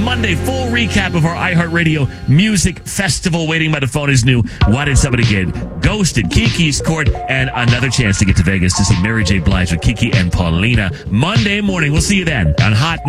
Monday. Full recap of our iHeartRadio Music Festival waiting by the phone is new. Why Did Somebody Get Ghosted? Kiki's Court, and another chance to get to Vegas to see Mary J. Blige with Kiki and Paulina. Monday morning. We'll see you then on Hot